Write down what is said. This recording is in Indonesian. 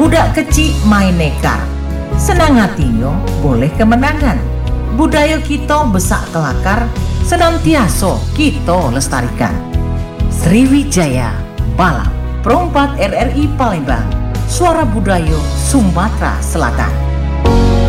Budak kecil main nekar, senang hatinya boleh kemenangan. Budaya kita besak kelakar, senantiasa kita lestarikan. Sriwijaya Balap, Perompak RRI Palembang, suara budaya Sumatera Selatan.